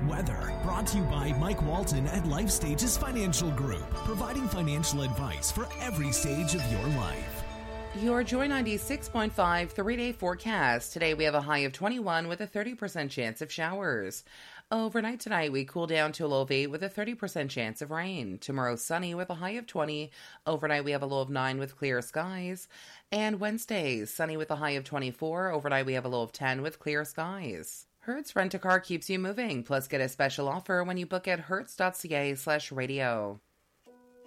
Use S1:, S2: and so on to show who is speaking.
S1: Weather, brought to you by Mike Walton at Life Stages Financial Group, providing financial advice for every stage of your life.
S2: Your Joy 96.5 3-day forecast. Today we have a high of 21 with a 30% chance of showers. Overnight tonight we cool down to a low of 8 with a 30% chance of rain. Tomorrow sunny with a high of 20. Overnight we have a low of 9 with clear skies. And Wednesday sunny with a high of 24. Overnight we have a low of 10 with clear skies. Hertz Rent-A-Car keeps you moving. Plus get a special offer when you book at hertz.ca/radio.